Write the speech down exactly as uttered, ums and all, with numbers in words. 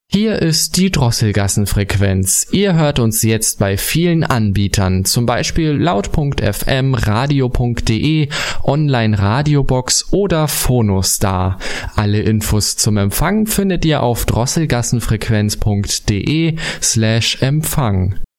Hier ist die Drosselgassenfrequenz. Ihr hört uns jetzt bei vielen Anbietern, zum Beispiel laut punkt f m, radio punkt de, Online-Radiobox oder Phonostar. Alle Infos zum Empfang findet ihr auf drosselgassenfrequenz punkt de slash Empfang.